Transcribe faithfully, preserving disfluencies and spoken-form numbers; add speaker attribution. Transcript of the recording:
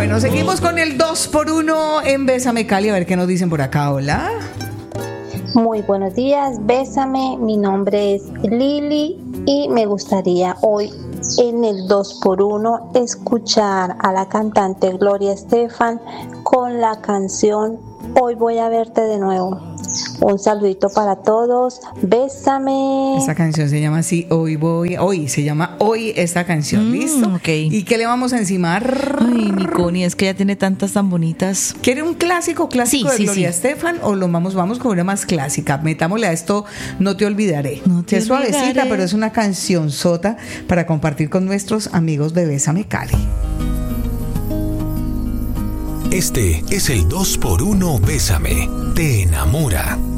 Speaker 1: Bueno, seguimos con el dos por uno en Bésame Cali, a ver qué nos dicen por acá. Hola.
Speaker 2: Muy buenos días, Bésame, mi nombre es Lili y me gustaría hoy en el dos por uno escuchar a la cantante Gloria Estefan con la canción Hoy voy a verte de nuevo. Un saludito para todos, Bésame.
Speaker 1: Esta canción se llama así, Hoy voy, hoy se llama Hoy esta canción,
Speaker 3: Mm,
Speaker 1: ¿listo?
Speaker 3: ok.
Speaker 1: ¿Y qué le vamos a encimar?
Speaker 3: Ay, mi Connie, es que ya tiene tantas tan bonitas.
Speaker 1: ¿Quiere un clásico, clásico
Speaker 3: Sí,
Speaker 1: de
Speaker 3: sí,
Speaker 1: Gloria
Speaker 3: sí.
Speaker 1: Estefan o lo vamos, vamos con una más clásica? Metámosle a esto, No te olvidaré.
Speaker 3: No te
Speaker 1: Que es suavecita,
Speaker 3: olvidaré.
Speaker 1: pero es una canción sota para compartir con nuestros amigos de Bésame Cali.
Speaker 4: Este es el dos por uno Bésame. Te enamora.